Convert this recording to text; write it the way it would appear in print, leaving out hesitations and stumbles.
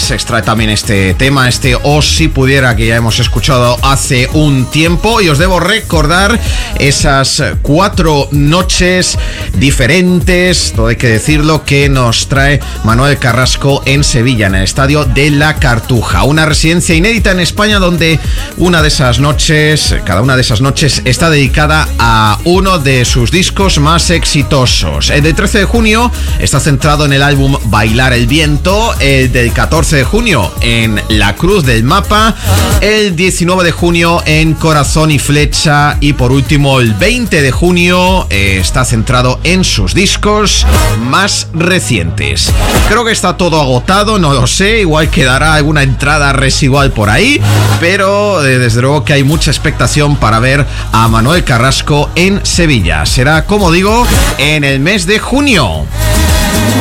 Noches extrae también este tema, O si pudiera, que ya hemos escuchado hace un tiempo, y os debo recordar esas 4 noches diferentes, todo hay que decirlo, que nos trae Manuel Carrasco en Sevilla, en el Estadio de la Cartuja, una residencia inédita en España donde cada una de esas noches está dedicada a uno de sus discos más exitosos. El del 13 de junio está centrado en el álbum Bailar el Viento, el del 14 de junio en La Cruz del Mapa, el 19 de junio en Corazón y Flecha, y por último el 20 de junio está centrado en sus discos más recientes. Creo que está todo agotado, no lo sé, igual quedará alguna entrada residual por ahí, pero desde luego que hay mucha expectación para ver a Manuel Carrasco en Sevilla. Será, como digo, en el mes de junio.